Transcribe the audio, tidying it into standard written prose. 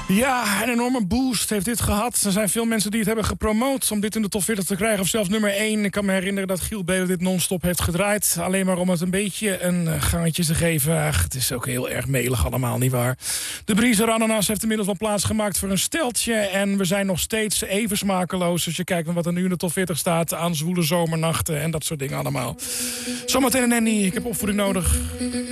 Ja, een enorme boost heeft dit gehad. Er zijn veel mensen die het hebben gepromoot om dit in de top 40 te krijgen. Of zelfs nummer 1. Ik kan me herinneren dat Giel Belen dit non-stop heeft gedraaid. Alleen maar om het een beetje een gangetje te geven. Ach, het is ook heel erg melig allemaal, nietwaar? De Briezer Ananas heeft inmiddels wel plaats gemaakt voor een steltje. En we zijn nog steeds even smakeloos als je kijkt naar wat er nu in de top 40 staat. Aan zwoele zomernachten en dat soort dingen allemaal. Zometeen een Nanny, ik heb opvoeding nodig.